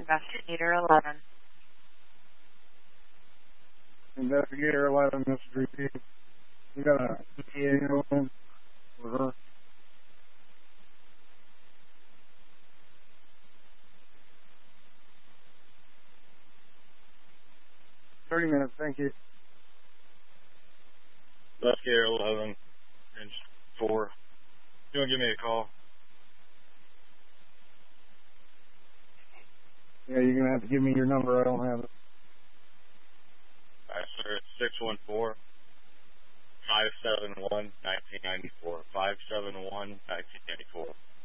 Investigator 11. Investigator 11, this is repeat. We got a ETA on for her. $30 minutes, thank you. Investigator 11, range 4. You want to give me a call? Yeah, you're going to have to give me your number. I don't have it. All right, sir. It's 614-571-1994. 571-1994.